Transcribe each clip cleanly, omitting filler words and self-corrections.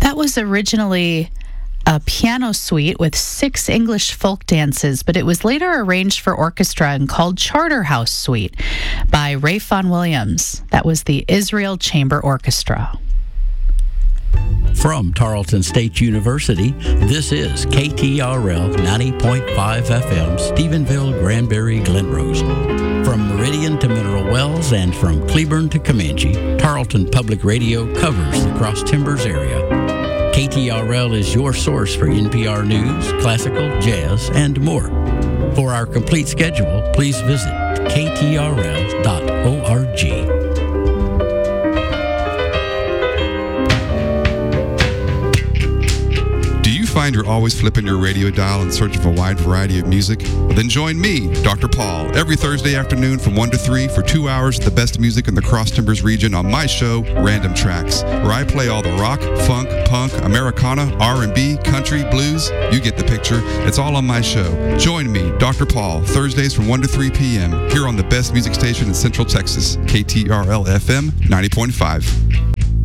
That was originally a piano suite with 6 English folk dances, but it was later arranged for orchestra and called Charterhouse Suite by Ralph Vaughan Williams. That was the Israel Chamber Orchestra. From Tarleton State University, this is KTRL 90.5 FM, Stephenville, Granbury, Glenrose. From Meridian to Mineral Wells and from Cleburne to Comanche, Tarleton Public Radio covers the Cross Timbers area. KTRL is your source for NPR news, classical, jazz, and more. For our complete schedule, please visit ktrl.org. Find you're always flipping your radio dial in search of a wide variety of music? Well, then join me, Dr. Paul, every Thursday afternoon from 1 to 3 for 2 hours of the best music in the Cross Timbers region on my show, Random Tracks, where I play all the rock, funk, punk, Americana, R&B, country, blues. You get the picture. It's all on my show. Join me, Dr. Paul, Thursdays from 1 to 3 p.m. here on the best music station in Central Texas, KTRL FM 90.5.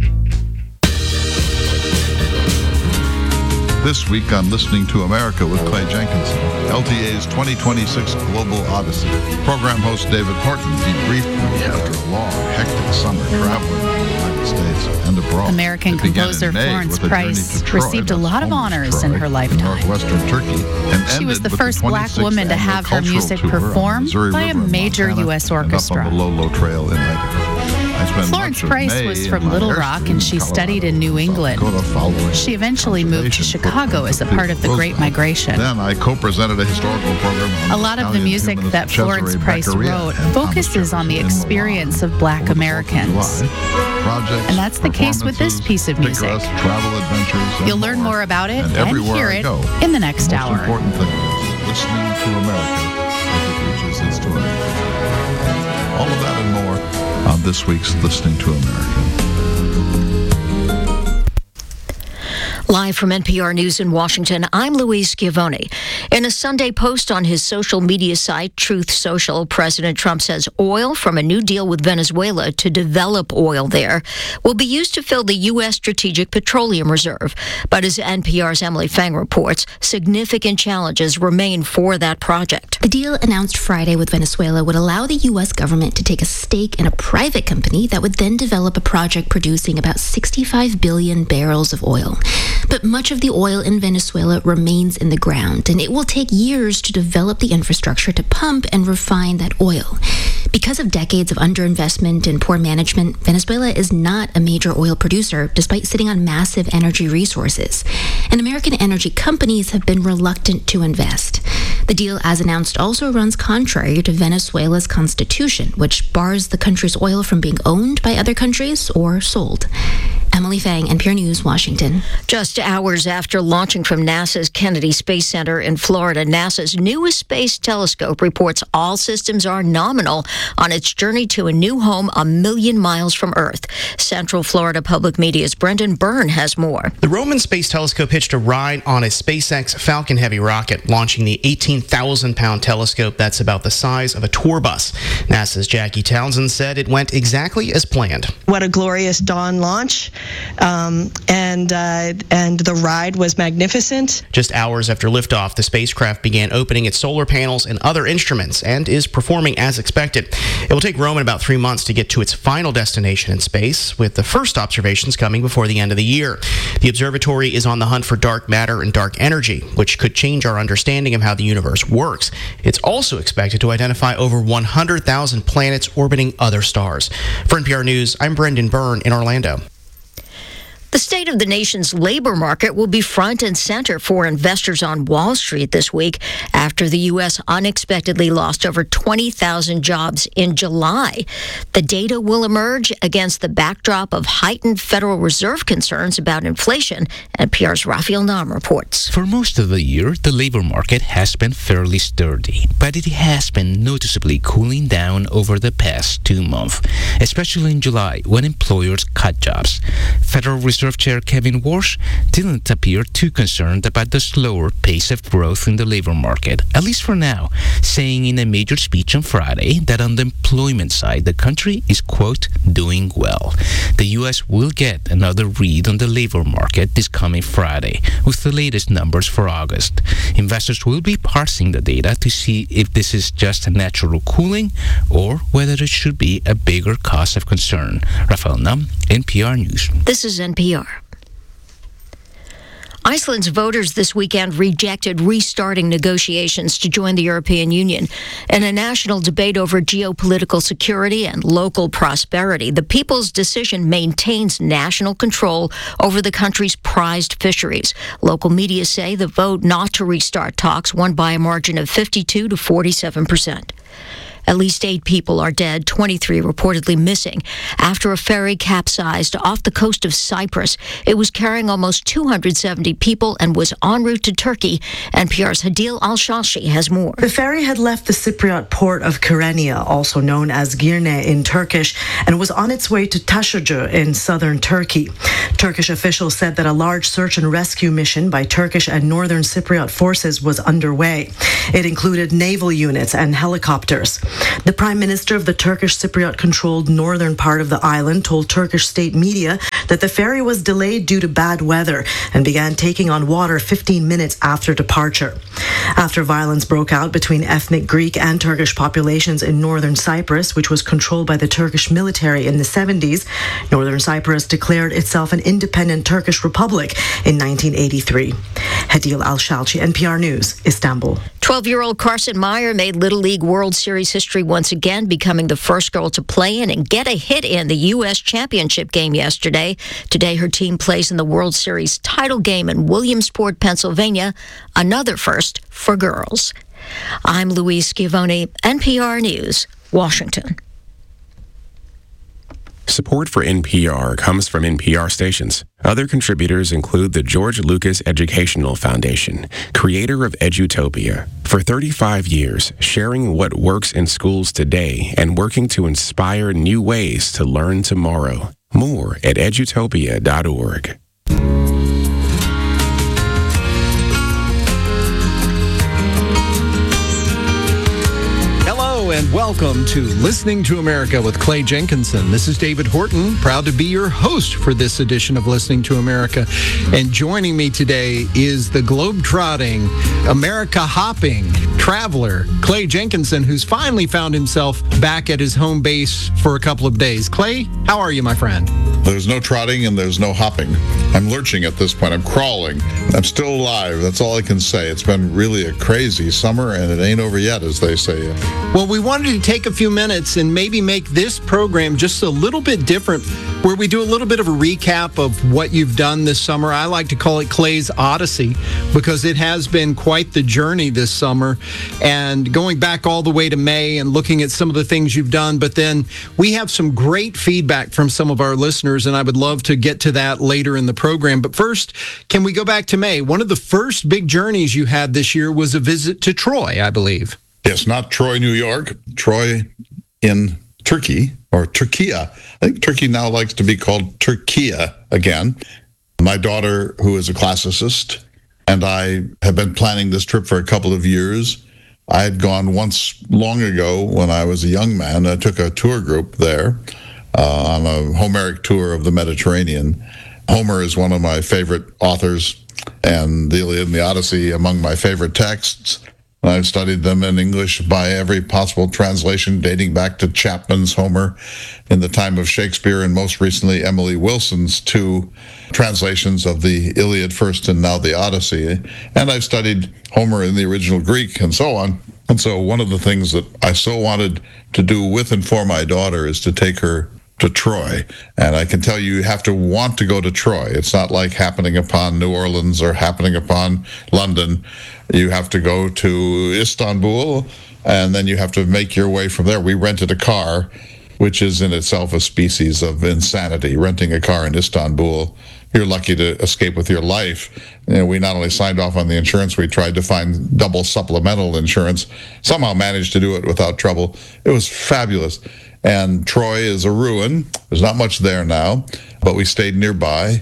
This week on Listening to America with Clay Jenkinson, LTA's 2026 Global Odyssey. Program host David Horton debriefed me after a long, hectic summer traveling in the United States and abroad. American composer Florence Price received a lot of honors in her lifetime. Northwestern Turkey, and she was the first black woman to have her music performed by a major U.S. orchestra. Up on the Lolo Trail in Idaho. Florence Price was from Little Rock and she studied in New England. She eventually moved to Chicago as a part of the Great Migration. Then I co-presented a historical program. A lot of the music that Florence Price wrote focuses on the experience of black Americans. And that's the case with this piece of music. You'll learn more about it and hear it in the next hour. The most important thing is listening to America as it reaches its story. All of that and more on this week's Listening to America. Live from NPR News in Washington, I'm Louise Schiavone. In a Sunday post on his social media site, Truth Social, President Trump says oil from a new deal with Venezuela to develop oil there will be used to fill the U.S. Strategic Petroleum Reserve. But as NPR's Emily Fang reports, significant challenges remain for that project. The deal announced Friday with Venezuela would allow the U.S. government to take a stake in a private company that would then develop a project producing about 65 billion barrels of oil. But much of the oil in Venezuela remains in the ground, and it will take years to develop the infrastructure to pump and refine that oil. Because of decades of underinvestment and poor management, Venezuela is not a major oil producer, despite sitting on massive energy resources. And American energy companies have been reluctant to invest. The deal, as announced, also runs contrary to Venezuela's constitution, which bars the country's oil from being owned by other countries or sold. Emily Fang, NPR News, Washington. Just hours after launching from NASA's Kennedy Space Center in Florida, NASA's newest space telescope reports all systems are nominal on its journey to a new home 1 million miles from Earth. Central Florida Public Media's Brendan Byrne has more. The Roman Space Telescope hitched a ride on a SpaceX Falcon Heavy rocket, launching the 18,000-pound telescope that's about the size of a tour bus. NASA's Jackie Townsend said it went exactly as planned. What a glorious dawn launch. And the ride was magnificent. Just hours after liftoff, the spacecraft began opening its solar panels and other instruments and is performing as expected. It will take Roman about 3 months to get to its final destination in space, with the first observations coming before the end of the year. The observatory is on the hunt for dark matter and dark energy, which could change our understanding of how the universe works. It's also expected to identify over 100,000 planets orbiting other stars. For NPR News, I'm Brendan Byrne in Orlando. The state of the nation's labor market will be front and center for investors on Wall Street this week after the U.S. unexpectedly lost over 20,000 jobs in July. The data will emerge against the backdrop of heightened Federal Reserve concerns about inflation. NPR's Rafael Nam reports. For most of the year, the labor market has been fairly sturdy, but it has been noticeably cooling down over the past 2 months, especially in July when employers cut jobs. Federal Reserve Reserve Chair Kevin Warsh didn't appear too concerned about the slower pace of growth in the labor market, at least for now, saying in a major speech on Friday that on the employment side, the country is, quote, doing well. The U.S. will get another read on the labor market this coming Friday with the latest numbers for August. Investors will be parsing the data to see if this is just a natural cooling or whether it should be a bigger cause of concern. Rafael Nam, NPR News. This is NPR. Iceland's voters this weekend rejected restarting negotiations to join the European Union. In a national debate over geopolitical security and local prosperity, the people's decision maintains national control over the country's prized fisheries. Local media say the vote not to restart talks won by a margin of 52 to 47%. At least 8 people are dead, 23 reportedly missing, after a ferry capsized off the coast of Cyprus. It was carrying almost 270 people and was en route to Turkey. NPR's Hadil Al-Shalshi has more. The ferry had left the Cypriot port of Kyrenia, also known as Girne in Turkish, and was on its way to Taşucu in southern Turkey. Turkish officials said that a large search and rescue mission by Turkish and northern Cypriot forces was underway. It included naval units and helicopters. The Prime Minister of the Turkish Cypriot-controlled northern part of the island told Turkish state media that the ferry was delayed due to bad weather and began taking on water 15 minutes after departure. After violence broke out between ethnic Greek and Turkish populations in northern Cyprus, which was controlled by the Turkish military in the 70s, northern Cyprus declared itself an independent Turkish republic in 1983. Hadil Al-Shalchi, NPR News, Istanbul. 12-year-old Carson Meyer made Little League World Series history once again, becoming the first girl to play in and get a hit in the U.S. Championship game yesterday. Today, her team plays in the World Series title game in Williamsport, Pennsylvania, another first for girls. I'm Louise Schiavone, NPR News, Washington. Support for NPR comes from NPR stations. Other contributors include the George Lucas Educational Foundation, creator of Edutopia. For 35 years, sharing what works in schools today and working to inspire new ways to learn tomorrow. More at edutopia.org. And welcome to Listening to America with Clay Jenkinson. This is David Horton, proud to be your host for this edition of Listening to America. And joining me today is the globe-trotting, America-hopping traveler, Clay Jenkinson, who's finally found himself back at his home base for a couple of days. Clay, how are you, my friend? There's no trotting and there's no hopping. I'm lurching at this point. I'm crawling. I'm still alive. That's all I can say. It's been really a crazy summer, and it ain't over yet, as they say. Well, we wanted to take a few minutes and maybe make this program just a little bit different, where we do a little bit of a recap of what you've done this summer. I like to call it Clay's Odyssey because it has been quite the journey this summer, and going back all the way to May and looking at some of the things you've done. But then we have some great feedback from some of our listeners, and I would love to get to that later in the program. But first, can we go back to May? One of the first big journeys you had this year was a visit to Troy, I believe. Yes, not Troy, New York. Troy in Turkey, or Turkiya. I think Turkey now likes to be called Turkiya again. My daughter, who is a classicist, and I have been planning this trip for a couple of years. I had gone once long ago when I was a young man. I took a tour group there on a Homeric tour of the Mediterranean. Homer is one of my favorite authors, and the Iliad and the Odyssey among my favorite texts. I've studied them in English by every possible translation, dating back to Chapman's Homer in the time of Shakespeare, and most recently Emily Wilson's 2 translations of the Iliad first and now the Odyssey. And I've studied Homer in the original Greek and so on. And so one of the things that I so wanted to do with and for my daughter is to take her to Troy. And I can tell you, you have to want to go to Troy. It's not like happening upon New Orleans or happening upon London. You have to go to Istanbul, and then you have to make your way from there. We rented a car, which is in itself a species of insanity. Renting a car in Istanbul, you're lucky to escape with your life. We not only signed off on the insurance, we tried to find double supplemental insurance. Somehow managed to do it without trouble. It was fabulous. And Troy is a ruin. There's not much there now, but we stayed nearby.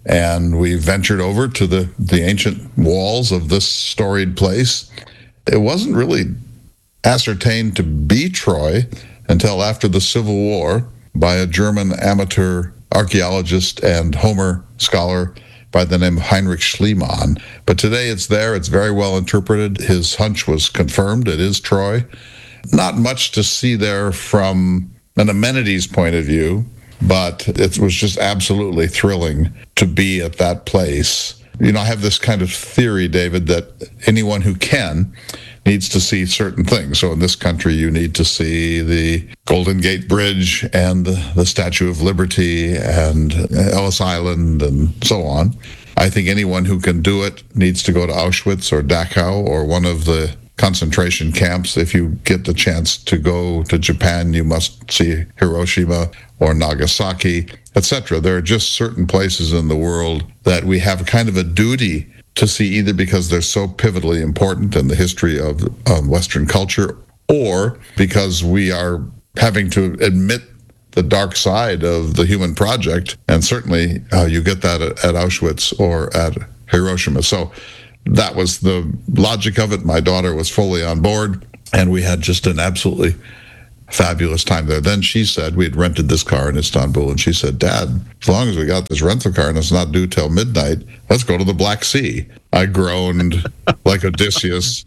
And we ventured over to the ancient walls of this storied place. It wasn't really ascertained to be Troy until after the Civil War by a German amateur archaeologist and Homer scholar by the name of Heinrich Schliemann. But today it's there. It's very well interpreted. His hunch was confirmed. It is Troy. Not much to see there from an amenities point of view, but it was just absolutely thrilling to be at that place. You know, I have this kind of theory, David, that anyone who can needs to see certain things. So in this country, you need to see the Golden Gate Bridge and the Statue of Liberty and Ellis Island and so on. I think anyone who can do it needs to go to Auschwitz or Dachau or one of the concentration camps. If you get the chance to go to Japan, you must see Hiroshima or Nagasaki, etc. There are just certain places in the world that we have kind of a duty to see, either because they're so pivotally important in the history of Western culture, or because we are having to admit the dark side of the human project. And certainly you get that at Auschwitz or at Hiroshima. So that was the logic of it. My daughter was fully on board, and we had just an absolutely fabulous time there. Then she said, we had rented this car in Istanbul, and she said, Dad, as long as we got this rental car and it's not due till midnight, let's go to the Black Sea. I groaned like Odysseus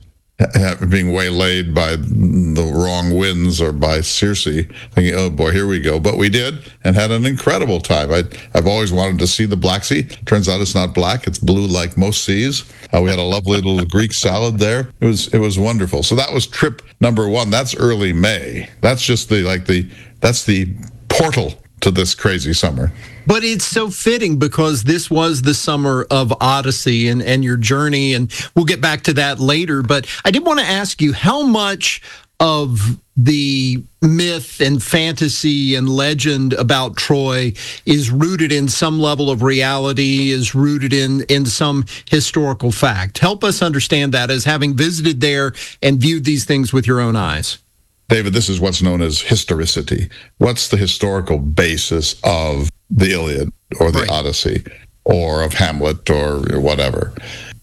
being waylaid by the wrong winds or by Circe, thinking, oh boy, here we go. But we did, and had an incredible time. I've always wanted to see the Black Sea. Turns out it's not black, it's blue like most seas. We had a lovely little Greek salad there. It was wonderful. So that was trip number one. That's early May. That's just that's the portal to this crazy summer. But it's so fitting because this was the summer of Odyssey and your journey, and we'll get back to that later. But I did want to ask you, how much of the myth and fantasy and legend about Troy is rooted in some level of reality, is rooted in some historical fact? Help us understand that as having visited there and viewed these things with your own eyes. David, this is what's known as historicity. What's the historical basis of the Iliad or the Odyssey or of Hamlet or whatever?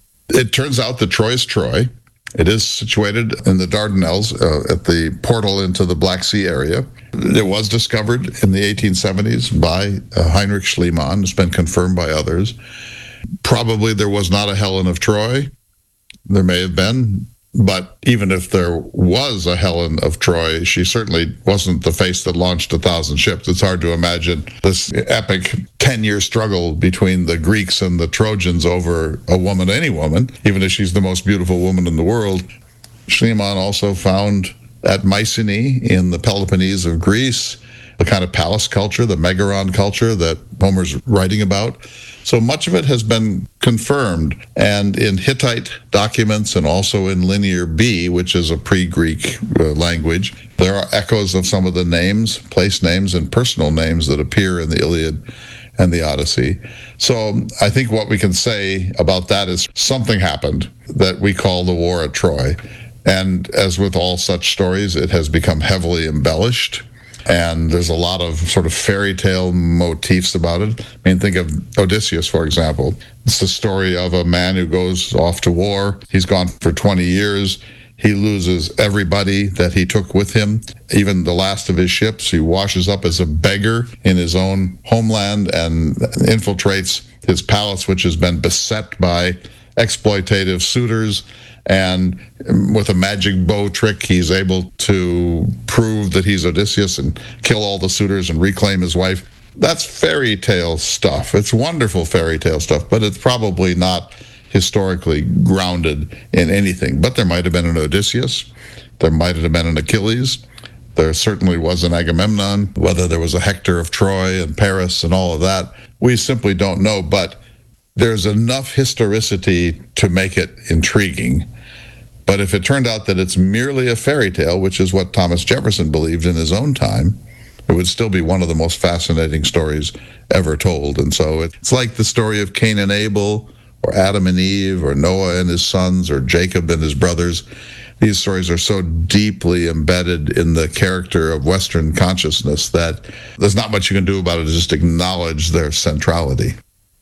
It turns out that Troy is Troy. It is situated in the Dardanelles at the portal into the Black Sea area. It was discovered in the 1870s by Heinrich Schliemann. It's been confirmed by others. Probably there was not a Helen of Troy. There may have been. But even if there was a Helen of Troy, she certainly wasn't the face that launched 1,000 ships. It's hard to imagine this epic 10-year struggle between the Greeks and the Trojans over a woman, any woman, even if she's the most beautiful woman in the world. Schliemann also found at Mycenae in the Peloponnese of Greece the kind of palace culture, the Megaron culture that Homer's writing about. So much of it has been confirmed, and in Hittite documents and also in Linear B, which is a pre-Greek language, there are echoes of some of the names, place names, and personal names that appear in the Iliad and the Odyssey. So I think what we can say about that is something happened that we call the War at Troy. And as with all such stories, it has become heavily embellished. And there's a lot of sort of fairy tale motifs about it. I mean, think of Odysseus, for example. It's the story of a man who goes off to war. He's gone for 20 years. He loses everybody that he took with him, even the last of his ships. He washes up as a beggar in his own homeland and infiltrates his palace, which has been beset by exploitative suitors. And with a magic bow trick, he's able to prove that he's Odysseus and kill all the suitors and reclaim his wife. That's fairy tale stuff. It's wonderful fairy tale stuff, but it's probably not historically grounded in anything. But there might have been an Odysseus. There might have been an Achilles. There certainly was an Agamemnon. Whether there was a Hector of Troy and Paris and all of that, we simply don't know. But there's enough historicity to make it intriguing. But if it turned out that it's merely a fairy tale, which is what Thomas Jefferson believed in his own time, it would still be one of the most fascinating stories ever told. And so it's like the story of Cain and Abel, or Adam and Eve, or Noah and his sons, or Jacob and his brothers. These stories are so deeply embedded in the character of Western consciousness that there's not much you can do about it, just acknowledge their centrality.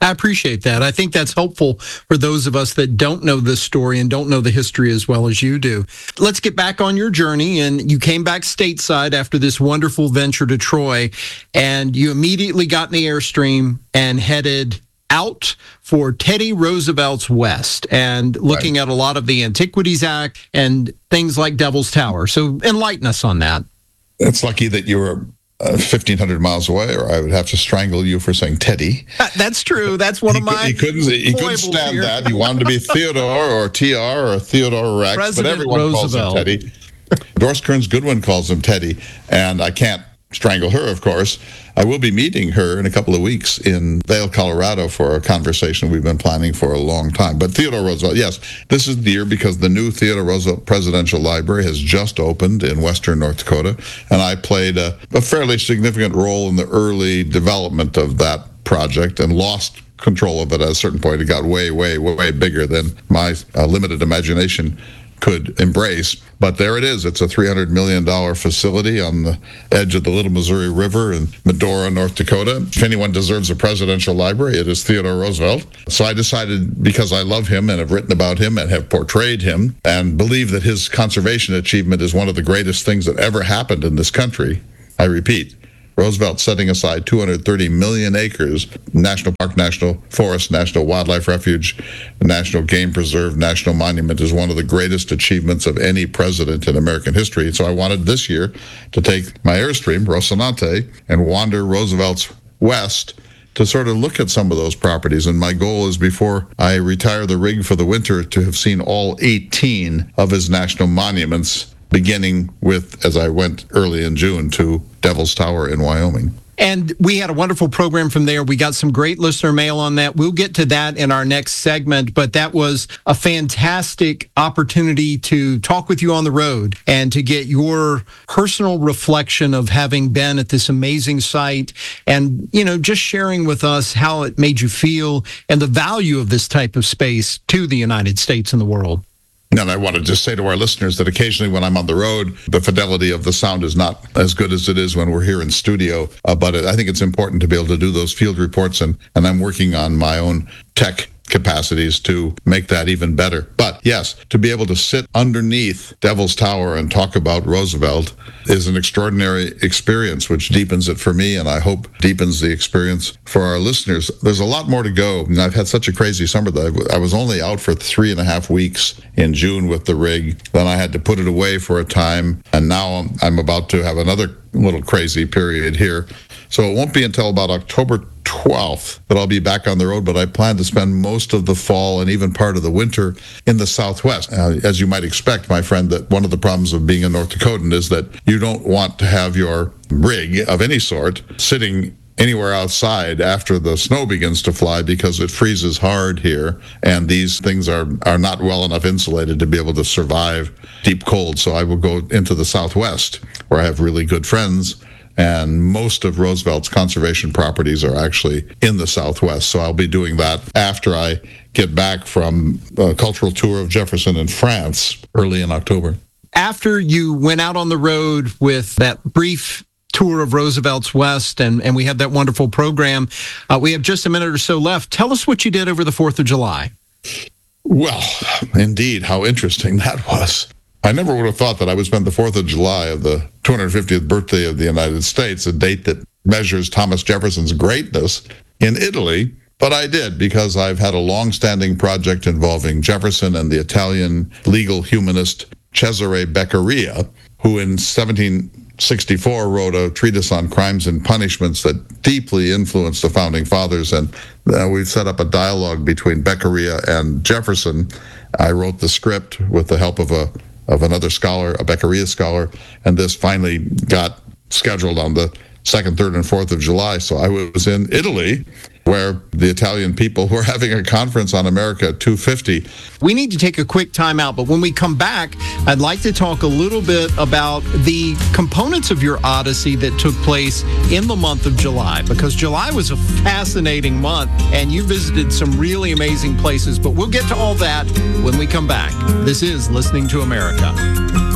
I appreciate that. I think that's helpful for those of us that don't know this story and don't know the history as well as you do. Let's get back on your journey. And you came back stateside after this wonderful venture to Troy, and you immediately got in the Airstream and headed out for Teddy Roosevelt's West and looking at a lot of the Antiquities Act and things like Devil's Tower. So enlighten us on that. It's lucky that you were 1,500 miles away, or I would have to strangle you for saying Teddy. That's true. That's one of my. He couldn't stand here. That. He wanted to be Theodore or TR or Theodore Rex, President but everyone Roosevelt. calls him Teddy. Doris Kearns Goodwin calls him Teddy, and I can't strangle her, of course. I will be meeting her in a couple of weeks in Vail, Colorado for a conversation we've been planning for a long time. But Theodore Roosevelt, yes, this is the year because the new Theodore Roosevelt Presidential Library has just opened in western North Dakota, and I played a fairly significant role in the early development of that project and lost control of it at a certain point. It got way, way, way bigger than my limited imagination could embrace. But there it is. It's a $300 million facility on the edge of the Little Missouri River in Medora, North Dakota. If anyone deserves a presidential library, it is Theodore Roosevelt. So I decided, because I love him and have written about him and have portrayed him and believe that his conservation achievement is one of the greatest things that ever happened in this country, I repeat, Roosevelt setting aside 230 million acres, National Park, National Forest, National Wildlife Refuge, National Game Preserve, National Monument is one of the greatest achievements of any president in American history. So I wanted this year to take my Airstream, Rocinante, and wander Roosevelt's West to sort of look at some of those properties. And my goal is, before I retire the rig for the winter, to have seen all 18 of his national monuments, beginning with, as I went early in June, to Devil's Tower in Wyoming. And we had a wonderful program from there. We got some great listener mail on that. We'll get to that in our next segment, but that was a fantastic opportunity to talk with you on the road and to get your personal reflection of having been at this amazing site and, just sharing with us how it made you feel and the value of this type of space to the United States and the world. And I want to just say to our listeners that occasionally when I'm on the road, the fidelity of the sound is not as good as it is when we're here in studio. But I think it's important to be able to do those field reports, and I'm working on my own tech capacities to make that even better. But yes, to be able to sit underneath Devil's Tower and talk about Roosevelt is an extraordinary experience, which deepens it for me, and I hope deepens the experience for our listeners. There's a lot more to go. And I've had such a crazy summer that I was only out for 3.5 weeks in June with the rig. Then I had to put it away for a time, and now I'm about to have another little crazy period here. So it won't be until about October 12th that I'll be back on the road, but I plan to spend most of the fall and even part of the winter in the Southwest. As you might expect, my friend, that one of the problems of being a North Dakotan is that you don't want to have your rig of any sort sitting anywhere outside after the snow begins to fly, because it freezes hard here, and these things are not well enough insulated to be able to survive deep cold. So I will go into the Southwest, where I have really good friends, and most of Roosevelt's conservation properties are actually in the Southwest. So I'll be doing that after I get back from a cultural tour of Jefferson in France early in October. After you went out on the road with that brief tour of Roosevelt's West, and we have that wonderful program, we have just a minute or so left. Tell us what you did over the 4th of July. Well, indeed, how interesting that was. I never would have thought that I would spend the 4th of July of the 250th birthday of the United States, a date that measures Thomas Jefferson's greatness, in Italy. But I did, because I've had a long-standing project involving Jefferson and the Italian legal humanist Cesare Beccaria, who in 1764 wrote a treatise on crimes and punishments that deeply influenced the founding fathers. And we've set up a dialogue between Beccaria and Jefferson. I wrote the script with the help of another scholar, a Beccaria scholar, and this finally got scheduled on the 2nd, 3rd, and 4th of July. So I was in Italy, where the Italian people were having a conference on America 250. We need to take a quick time out, but when we come back, I'd like to talk a little bit about the components of your odyssey that took place in the month of July, because July was a fascinating month, and you visited some really amazing places. But we'll get to all that when we come back. This is Listening to America.